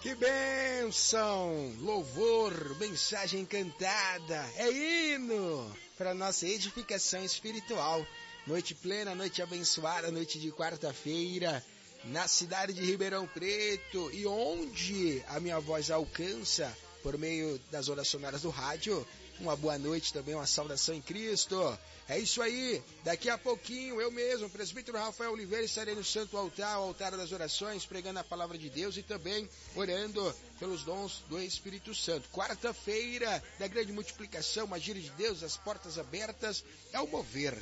Que bênção, louvor, mensagem cantada, é hino para nossa edificação espiritual. Noite plena, noite abençoada, noite de quarta-feira, na cidade de Ribeirão Preto, e onde a minha voz alcança por meio das ondas sonoras do rádio. Uma boa noite também, uma saudação em Cristo. É isso aí, daqui a pouquinho eu mesmo, presbítero Rafael Oliveira, estarei no Santo Altar, o altar das orações, pregando a palavra de Deus e também orando pelos dons do Espírito Santo. Quarta-feira da grande multiplicação, a gíria de Deus, as portas abertas, é o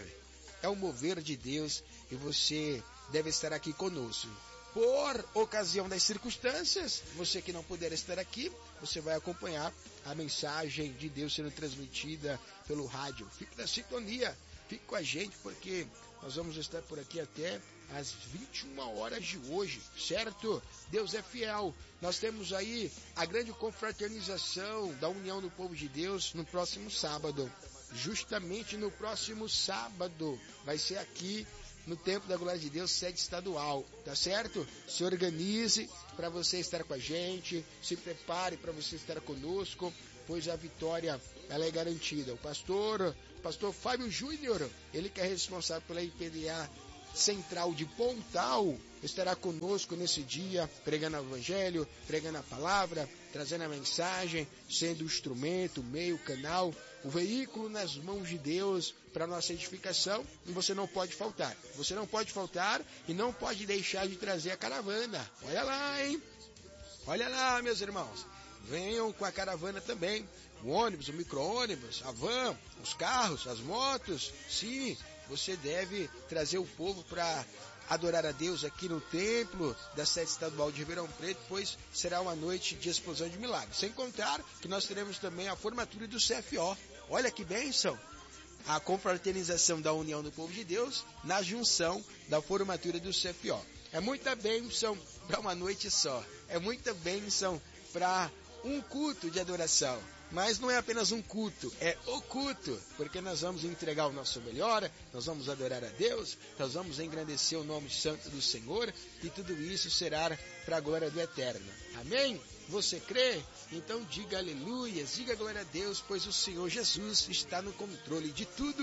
mover de Deus, e você deve estar aqui conosco. Por ocasião das circunstâncias, você que não puder estar aqui, você vai acompanhar a mensagem de Deus sendo transmitida pelo rádio. Fique na sintonia, fique com a gente, porque nós vamos estar por aqui até às 21 horas de hoje, certo? Deus é fiel. Nós temos aí a grande confraternização da União do Povo de Deus no próximo sábado. Justamente no próximo sábado, vai ser aqui no Templo da Glória de Deus, sede estadual, tá certo? Se organize para você estar com a gente, se prepare para você estar conosco, pois a vitória ela é garantida. O pastor Fábio Júnior, ele que é responsável pela IPDA Central de Pontal, estará conosco nesse dia, pregando o Evangelho, pregando a palavra, trazendo a mensagem, sendo o instrumento, o meio, o canal, o veículo nas mãos de Deus para nossa edificação, e você não pode faltar. Você não pode faltar e não pode deixar de trazer a caravana. Olha lá, hein? Olha lá, meus irmãos. Venham com a caravana também. O ônibus, o micro-ônibus, a van, os carros, as motos. Sim, você deve trazer o povo para adorar a Deus aqui no templo da sede estadual de Ribeirão Preto, pois será uma noite de explosão de milagres. Sem contar que nós teremos também a formatura do CFO. Olha que bênção! A confraternização da União do Povo de Deus na junção da formatura do CFO. É muita bênção para uma noite só. É muita bênção para um culto de adoração. Mas não é apenas um culto, é o culto, porque nós vamos entregar o nosso melhor, nós vamos adorar a Deus, nós vamos engrandecer o nome santo do Senhor, e tudo isso será para a glória do Eterno. Amém? Você crê? Então diga aleluia, diga glória a Deus, pois o Senhor Jesus está no controle de tudo.